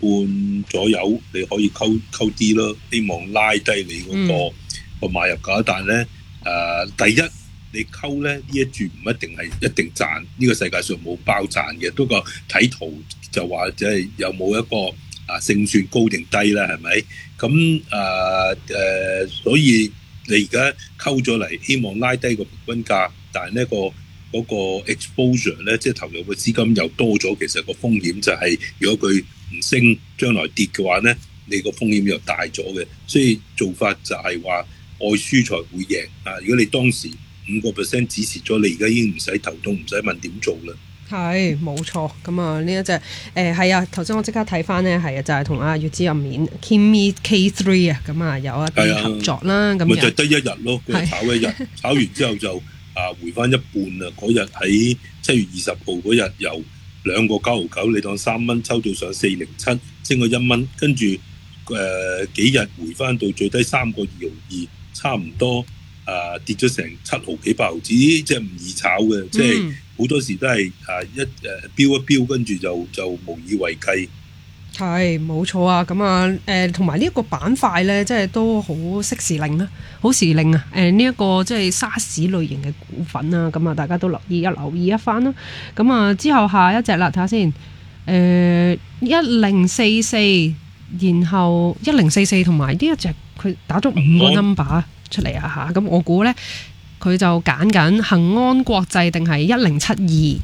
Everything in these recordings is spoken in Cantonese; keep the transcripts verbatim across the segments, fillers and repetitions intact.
半左右，你可以溝溝啲咯，希望拉低你嗰、那個、嗯、個買入價。但係咧誒，第一你溝咧呢一注唔一定係一定賺，呢、這個世界上冇包賺嘅。不過睇圖就話即係有冇一個啊勝算高定低啦，係咪？咁誒誒，所以你而家溝咗嚟，希望拉低個平均價，但係呢個嗰、那個 exposure 咧，即係投入嘅資金又多咗，其實個風險就係、是、如果佢唔升，將來跌嘅話咧，你個風險又大咗嘅。所以做法就係話愛輸才會贏啊！如果你當時五個 percent 指示咗，你而家已經唔使頭痛，唔使問點做啦。 係冇錯，咁啊呢一隻誒係啊，頭先我即刻睇翻咧，係啊，就係同阿月之入面 Kimi K 三啊，咁啊有一啲合作啦，咁咪就得一日咯，佢炒一日，炒完之後就啊回翻一半啦。嗰日喺七月二十號嗰日由兩個九毫九，你當三蚊抽到上四零七，升咗一蚊，跟住誒、呃、幾日回翻到最低三個二毫二，差唔多啊跌咗成七毫幾八毫子，即係唔易炒嘅，嗯、即係。好多時都係啊一誒飆一飆，跟住就就無以為繼。 係冇錯啊！咁啊誒，同埋呢一個板塊咧，即係都好適時令啦，好時令啊！誒呢一個即係沙士類型嘅股份啦，咁啊大家都留意一留意一番啦。咁啊之後下一隻啦，睇下先。誒一零四四，然後一零四四同埋呢一隻佢打咗五個 number 出嚟啊嚇！咁我估咧。佢就揀緊恒安國際定係一零七二，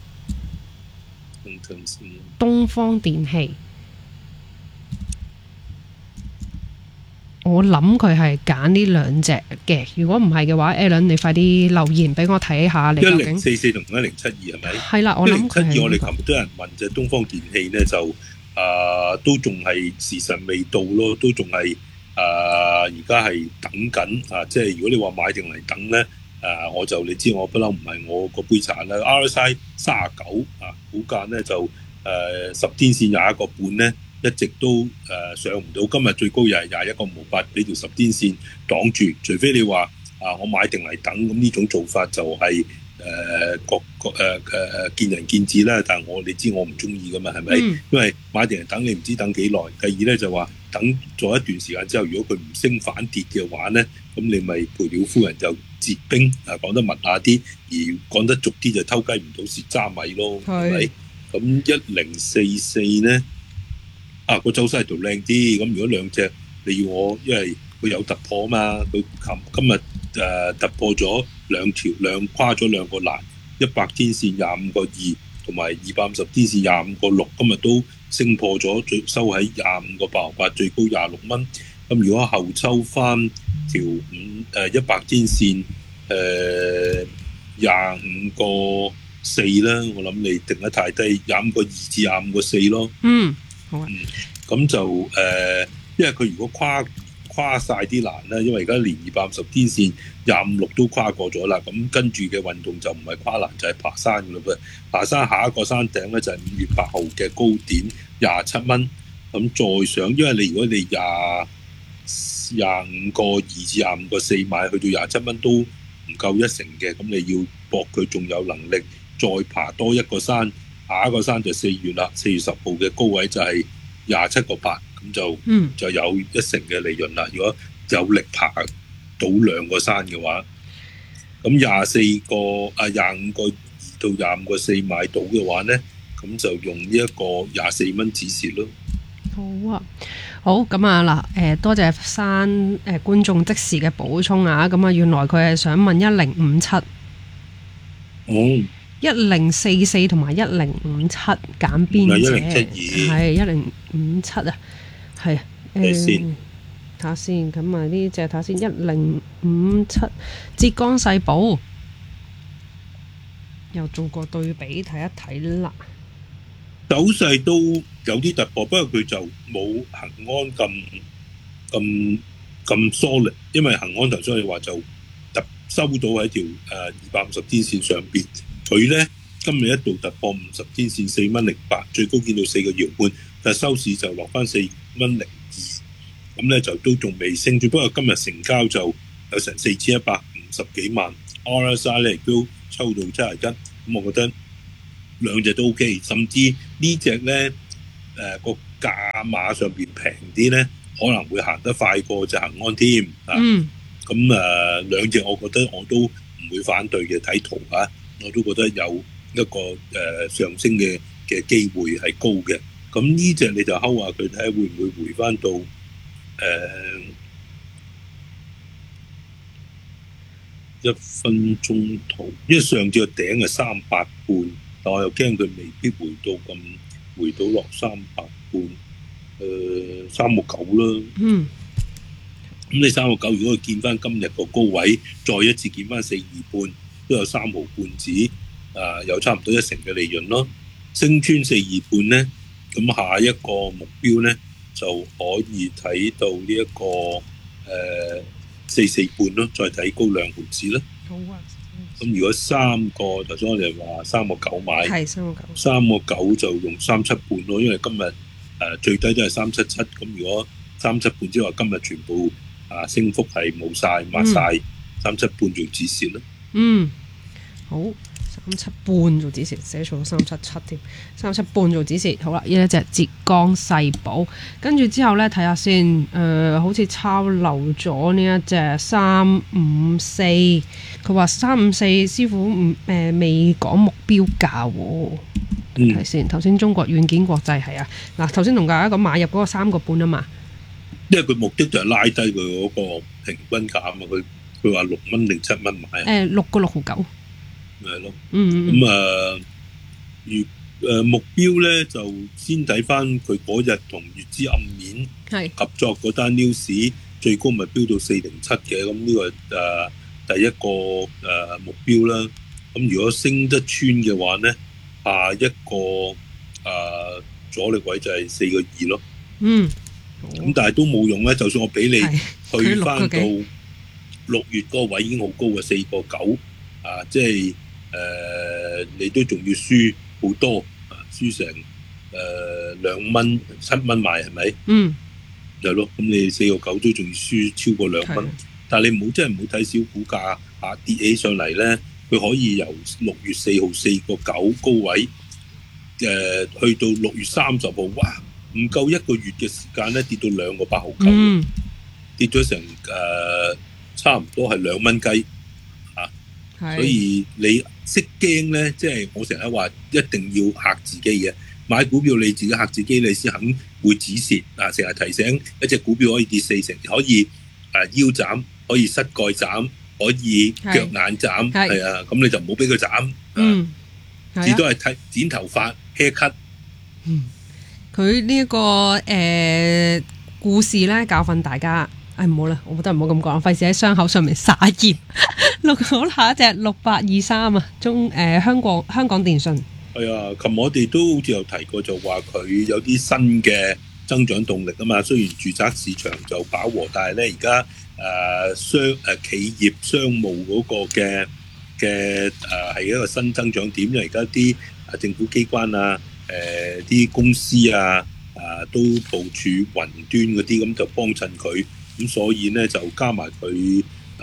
東方電器。我諗佢係揀呢兩隻嘅。如果唔係嘅話 ，Alan 你快啲留言俾我睇下你究竟。一零四四同一零七二係咪？ 係啦，我諗佢係。一零七二我哋琴日都有人問啫，東方電器咧就啊、呃、都仲係時辰未到咯，都仲係。誒而家係等緊啊！即係如果你話買定嚟等咧，誒、啊、我就你知我不嬲唔係我個杯茶啦。R S I 三十九啊，股價咧就誒、呃、十天線廿一個半咧，一直都誒、呃、上唔到。今日最高又係廿一個無八，俾條十天線擋住。除非你話啊，我買定嚟等，咁呢種做法就係、是、誒、呃、各各誒誒誒見仁見智啦。但係我你知我唔中意噶嘛，係咪？嗯、因為買定嚟等，你唔知等幾耐。第二咧就話。等咗一段時間之後，如果佢唔升反跌嘅話咧，咁你咪賠了夫人就折兵啊！講得密下啲，而講得俗啲就偷雞唔到蝕渣米咯，係咪？咁一零四四咧，啊個走勢度靚啲。咁如果兩隻你要我，因為佢有突破啊嘛，佢琴今日誒、呃、突破咗兩條兩跨咗兩個欄，一百天線廿五個二，同埋二百五十天線廿五個六，今日都。升破咗，最收喺廿五個八毫八，最高廿六蚊。咁如果後抽翻條五誒一百天線誒廿五個四啦，我諗你定得太低，廿五個二至廿五個四咯。 嗯，好啊。 嗯，咁就誒、呃，因為佢如果跨跨曬啲欄咧，因為而家連二百五十天線廿五六都跨過咗啦，咁跟住嘅運動就唔係跨欄就係、是、爬山㗎啦噃。爬山下一個山頂咧就係五月八號嘅高點廿七蚊，咁再上，因為你如果你廿廿五個二至廿五個四買去到廿七蚊都唔夠一成嘅，咁你要搏佢仲有能力再爬多一個山，下一個山就四月啦，四月十號嘅高位就係廿七個八，咁就、嗯、就有一成嘅利潤啦。如果有力爬到兩個山嘅話，咁廿四個啊廿五個二到廿五個四買到嘅話咧，咁就用呢一個廿四蚊止蝕咯。 好啊，好咁啊嗱，誒多謝山誒、呃、觀眾即時嘅補充啊，咁啊原來佢係想問一零五七， 哦， 一零四四同埋一零五七揀邊隻？係一零五七啊，係誒。先睇下先，咁啊呢隻睇下先，一零五七浙江世寶又做個對比睇一睇啦。 走勢都有啲突破，不過佢就冇恒安咁咁咁 solid，因為恒安頭先你話就突收到喺條誒二百五十天線上邊，佢咧今日一度突破五十天線四蚊零八，最高見到四個搖半，但係收市就落翻四蚊零二，咁咧就都仲未升住。不過今日成交就有成四千一百五十幾萬 ，R S I 咧亦都抽到七十一，咁我覺得兩隻都 OK， 甚至呢隻咧誒個價碼上邊平啲咧，可能會行得快過隻恒安添啊。 嗯。 咁誒、呃、兩隻我覺得我都唔會反對嘅，睇圖啊，我都覺得有一個誒、呃、上升嘅嘅機會係高嘅。咁呢隻你就睺下佢睇下會唔會回翻到誒、呃、一分鐘圖，因為上次個頂係三百半，但我又驚佢未必回到咁回到落三百半，誒三個九啦。 嗯。 咁你三個九，如果佢見翻今日個高位，再一次見翻四二半，都有三毫半子，啊，有差唔多一成嘅利潤咯。升穿四二半咧，咁下一個目標咧就可以睇到呢、這、一個誒四四半咯，再睇高兩毫子啦。 好啊。 咁如果三個頭先我哋話三個九買， 係三個九， 三個九就用三七半咯，因為今日誒、呃、最低都係三七七，咁如果三七半之後今日全部啊，升幅係冇晒抹晒，三七半做止蝕咯。 嗯，好，三七半做止蝕，寫錯三七七添，三七半做止蝕。好啦，呢一隻浙江世寶，跟住之後咧睇下先，誒、呃，好似抄漏咗呢一隻三五四，佢話三五四師傅唔誒未講目標價喎。睇先，頭先中國軟件國際係啊，嗱頭先同大家講買入嗰個三個半啊嘛。 因為佢目的就係拉低佢嗰個平均價啊嘛，佢佢話六蚊定七蚊買啊。 誒六個六毫九。 係咯。 嗯嗯。 咁啊，月誒目標咧就先睇翻佢嗰日同月之暗面合作嗰單 news，最高咪飆到四零七嘅，咁呢個誒、呃、第一個誒、呃、目標啦。咁如果升得穿嘅話咧，下一個誒、呃、阻力位就係四個二咯。 嗯。 咁但係都冇用咧，就算我俾你去翻到六月嗰個位已經好高嘅四個九啊，即係誒、呃、你都仲要輸好多啊，輸成誒兩蚊七蚊賣係咪？嗯，係咯，咁你四個九都仲要輸超過兩蚊，但係你唔好真係唔好睇小股價啊跌起上嚟咧，佢可以由六月四號四個九高位誒、呃、去到六月三十號，哇！唔夠一個月嘅時間咧，跌到兩個八毫九，嗯、跌咗成誒、呃、差唔多係兩蚊雞嚇，所以你識驚咧，即係我成日話一定要嚇自己嘅，買股票你自己嚇自己，你先肯會止蝕啊！成日提醒一隻股票可以跌四成，可以誒、啊、腰斬，可以膝蓋斬，可以腳眼斬，係啊，咁你就唔好俾佢斬，嗯，至多係睇剪頭髮 hair cut， 嗯。佢呢一個誒、呃、故事咧，教訓大家，誒唔好啦，我覺得唔好咁講，費事喺傷口上面撒鹽。六好下一隻六八二三啊，中誒、呃、香港香港電訊。 係啊，琴日我哋都好似有提過，就話佢有啲新嘅增長動力啊嘛。雖然住宅市場就飽和，但係咧而家誒商誒企業商務嗰個嘅嘅誒係一個新增長點，因為而家啲誒政府機關啊。誒啲、呃、公司啊，啊都部署雲端嗰啲，咁就幫襯佢，咁所以咧就加埋佢誒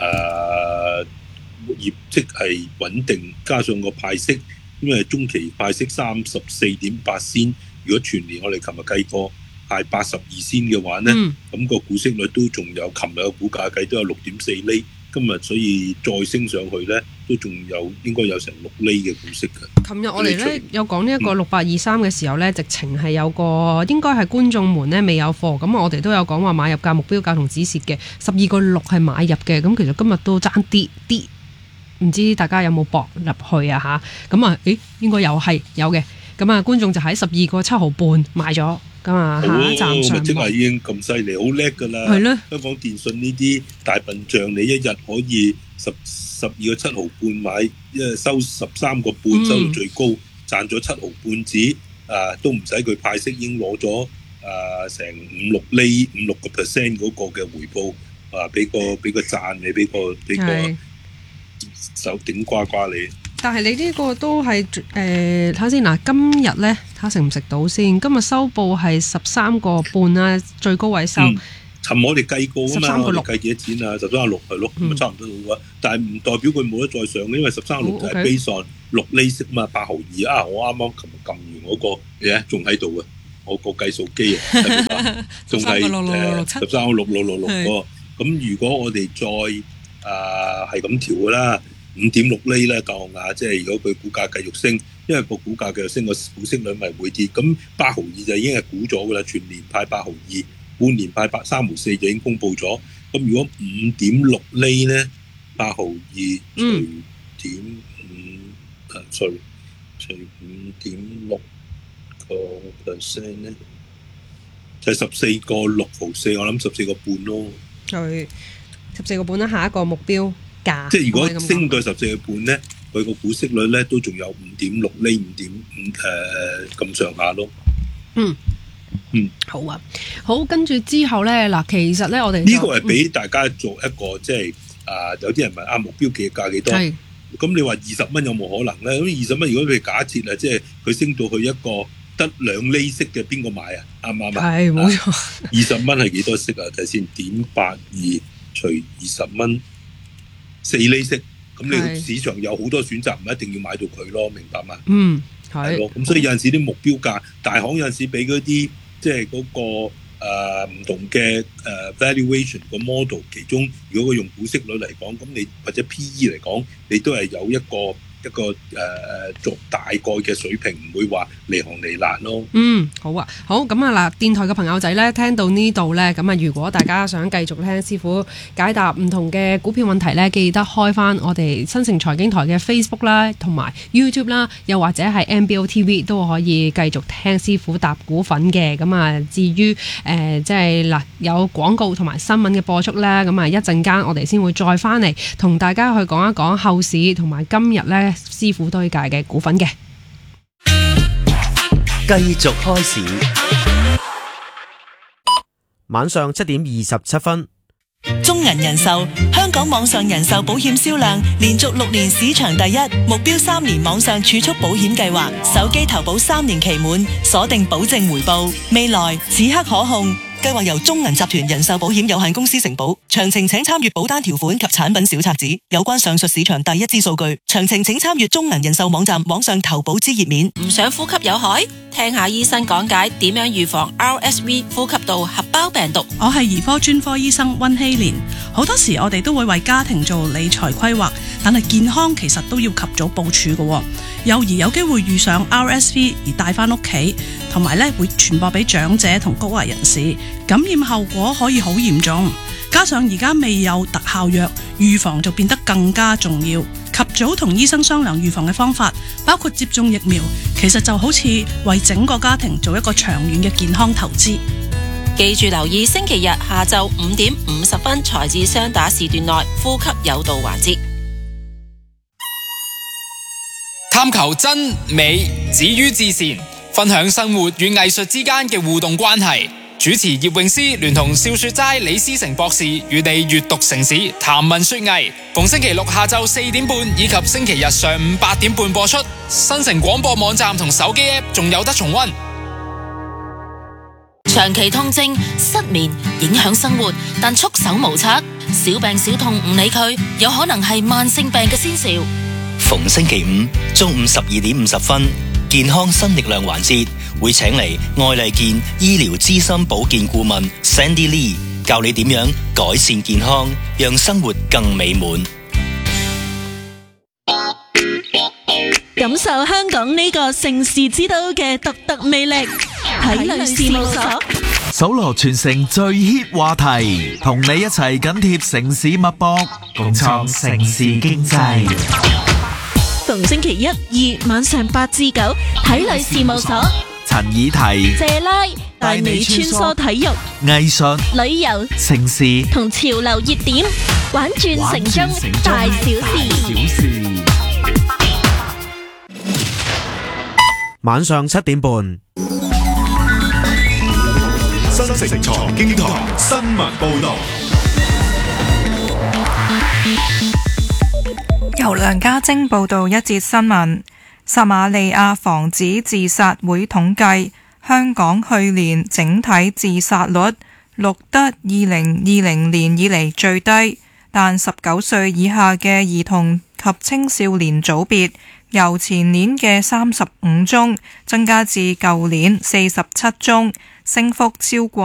業績係穩定，加上個派息，因為中期派息三十四點八仙，如果全年我哋琴日計過派八十二仙嘅話咧，咁、嗯、個股息率都仲有，琴日嘅股價計都有六點四厘。今日所以再升上去咧，都仲有應該有成六厘嘅股息嘅。 琴日我哋咧有講呢一個六八二三嘅時候咧，嗯、直情係有個應該係觀眾們咧未有貨，咁我哋都有講話買入價、目標價同止蝕嘅，十二個六係買入嘅。咁其實今日都爭啲啲，唔知大家有冇搏入去啊？吓，咁啊，誒應該又係有嘅。咁啊，觀眾就喺十二個七毫半買咗。咁啊，下一站上即係已經咁犀利，好叻㗎啦！係咯，香港電訊呢啲大笨象，你一日可以十十二個七毫半買，一日收十三個半，收到最高，賺咗七毫半子，啊都唔使佢派息，已經攞咗啊成五六厘、五六個 percent 嗰個嘅回報，啊俾個俾個讚你，俾個俾個手頂呱呱你。 但係你呢個都係誒睇下先嗱，今日咧睇下食唔食到先。今日收報係十三個半啦，最高位收。 尋、嗯、我哋計過啊嘛，我哋計幾多錢啊？十三個六係咯，咁啊差唔多到啊。但係唔代表佢冇得再上，因為十三個六就係 base on 六厘息嘛，八毫二啊！我啱啱琴日撳完嗰、那個嘢仲喺度啊。 我個計數機啊，仲係誒十三個六六六六嗰個。咁如果我哋再誒係咁調嘅啦，五點六厘咧當啊，即係如果佢股價繼續升，因為個股價繼續升，個股息率咪會跌。咁八毫二就已經係估咗㗎啦，全年派八毫二，半年派八三毫四就已經公佈咗。咁如果五點六厘咧，八毫二除點五誒除除五點六個 percent 咧，就係十四個六毫四，我諗十四個半咯。 係十四個半啦，下一個目標價。 即係如果升到十四個半咧，佢個股息率咧都仲有五點六厘、五點五誒咁上下咯。嗯嗯， 好啊，好，跟住之後咧嗱，其實咧我哋呢個係俾大家做一個、嗯、即係啊、呃，有啲人問啊目標嘅價幾多？咁你話二十蚊有冇可能咧？咁二十蚊如果譬如假設啊，即係佢升到去一個得兩厘息嘅，邊個買啊？啱唔啱啊？係冇錯。二十蚊係幾多息啊？睇先，點八二除二十蚊，四厘息。咁你市場有好多選擇，唔一定要買到佢咯，明白嘛？嗯，係咯。咁所以有陣時啲目標價，大行有陣時俾嗰啲即係嗰個誒唔、呃、同嘅誒、呃、valuation 個 model， 其中如果佢用股息率嚟講，咁你或者 P E 嚟講，你都係有一個。一個誒做、呃、大概嘅水平，唔會話離行離難咯。嗯， 好啊，好咁啊嗱，電台嘅朋友仔咧，聽到呢度咧，咁啊，如果大家想繼續聽師傅解答唔同嘅股票問題咧，記得開翻我哋新城財經台嘅 Facebook 啦，同埋 YouTube 啦，又或者係 M B O T V 都可以繼續聽師傅答股份嘅。咁啊，至於誒、呃、即係嗱有廣告同埋新聞嘅播出咧，咁啊一陣間我哋先會再翻嚟同大家去講一講後市同埋今日咧。師傅推介嘅股份嘅， 繼續開始。晚上七點二十七分， 中銀人壽香港網上人壽保險銷量連續六年市場第一，目標三年網上儲蓄保險計劃，手機投保三年期滿，鎖定保證回報，未來此刻可控。計劃由中銀集團人壽保險有限公司承保，詳情請參閱保單條款及產品小冊子。有關上述市場第一支數據，詳情請參閱中銀人壽網站網上投保之頁面。 唔想呼吸有害？聽下醫生講解點樣預防 R S V 呼吸道合胞病毒。 我係兒科專科醫生溫希蓮。好多時我哋都會為家庭做理財規劃，但係健康其實都要及早部署嘅。幼兒有機會遇上 R S V 而帶翻屋企，同埋咧會傳播俾長者同高危人士，感染後果可以好嚴重。加上而家未有特效藥，預防就變得更加重要。及早同醫生商量預防嘅方法，包括接種疫苗，其實就好似為整個家庭做一個長遠嘅健康投資。 記住留意星期日下晝五點五十分財智雙打時段內呼吸有道環節。 探求真美止於至善，分享生活與藝術之間嘅互動關係。主持葉詠詩聯同笑雪齋李思成博士與你閱讀城市談文說藝，逢星期六下晝四點半以及星期日上午八點半播出。新城廣播網站同手機 App 仲有得重溫。 長期痛症、失眠影響生活，但束手無策，小病小痛唔理佢，有可能係慢性病嘅先兆。 逢星期五中午十二點五十分，健康新力量環節會請嚟愛麗健醫療資深保健顧問 Sandy Lee 教你點樣改善健康，讓生活更美滿。 感受香港呢個盛事之都嘅獨特魅力，體類事務所搜羅全城最 hit 話題，同你一齊緊貼城市脈搏，共創城市經濟。 逢星期一、二晚上八至九，體類事務所陳以提、 謝拉帶你穿梭體育、 藝術、 旅遊、 城市同潮流熱點，玩轉城中大小事。 晚上七點半， 新城財經台新聞報道。 由梁家晶報道一節新聞。撒瑪利亞防止自殺會統計，香港去年整體自殺率錄得二零二零年以嚟最低，但十九歲以下嘅兒童及青少年組別由前年嘅三十五宗增加至舊年四十七宗，升幅超過